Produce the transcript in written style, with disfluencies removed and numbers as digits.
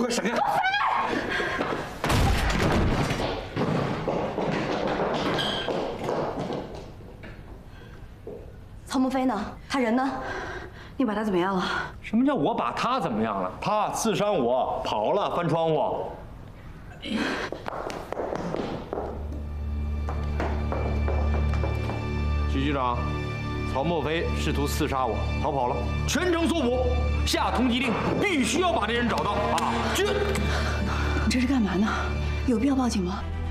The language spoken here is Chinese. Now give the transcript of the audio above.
快闪开！ 曹孟非呢？他人呢？你把他怎么样了？ 什么叫我把他怎么样了？他刺伤我，跑了，翻窗户。徐局长，曹墨飞试图刺杀我，逃跑了，全城搜捕，下通缉令，必须要把这人找到啊！ 你这是干嘛呢？有必要报警吗？